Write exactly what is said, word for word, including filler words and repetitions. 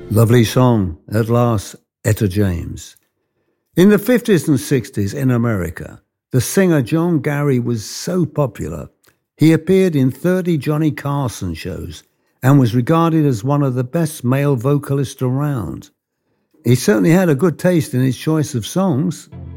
Lovely song, at last, Etta James. In the fifties and sixties in America, the singer John Gary was so popular, he appeared in thirty Johnny Carson shows and was regarded as one of the best male vocalists around. He certainly had a good taste in his choice of songs.